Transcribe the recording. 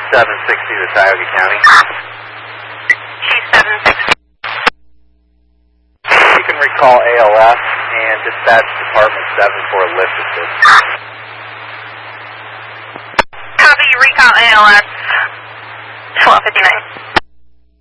760 to Tioga County. Chief 760. You can recall ALS and dispatch Department 7 for a lift assist. Copy, recall ALS 1259.